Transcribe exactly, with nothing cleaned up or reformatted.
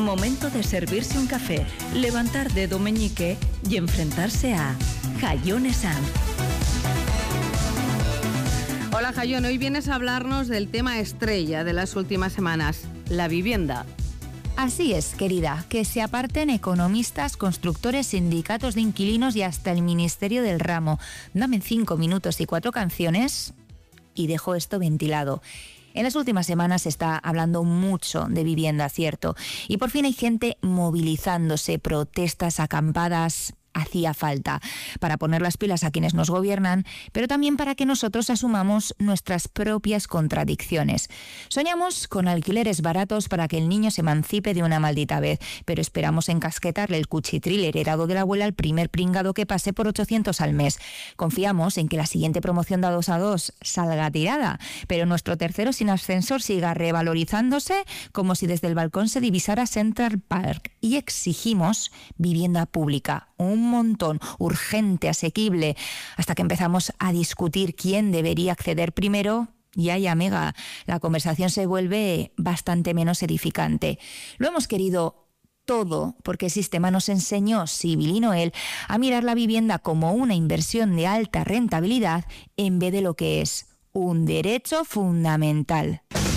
Momento de servirse un café, levantar dedo meñique y enfrentarse a Jayone Sanz. Hola Jayone, hoy vienes a hablarnos del tema estrella de las últimas semanas, la vivienda. Así es, querida, que se aparten economistas, constructores, sindicatos de inquilinos y hasta el Ministerio del Ramo. Dame cinco minutos y cuatro canciones y dejo esto ventilado. En las últimas semanas se está hablando mucho de vivienda, cierto, y por fin hay gente movilizándose, protestas, acampadas. Hacía falta para poner las pilas a quienes nos gobiernan, pero también para que nosotros asumamos nuestras propias contradicciones. Soñamos con alquileres baratos para que el niño se emancipe de una maldita vez, pero esperamos encasquetarle el cuchitril heredado de la abuela al primer pringado que pase por ochocientos al mes. Confiamos en que la siguiente promoción de a dos a dos salga tirada, pero nuestro tercero sin ascensor siga revalorizándose como si desde el balcón se divisara Central Park. Y exigimos vivienda pública, un montón, urgente, asequible, hasta que empezamos a discutir quién debería acceder primero. Y ay, amiga, la conversación se vuelve bastante menos edificante. Lo hemos querido todo porque el sistema nos enseñó, Sibyl y Noel, a mirar la vivienda como una inversión de alta rentabilidad en vez de lo que es un derecho fundamental.